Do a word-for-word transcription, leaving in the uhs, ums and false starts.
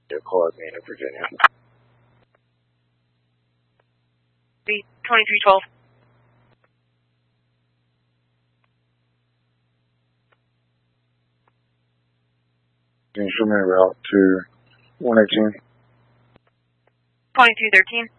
Your call is made in Virginia. twenty-three twelve. Can you show me a route to one eighteen? twenty-two thirteen.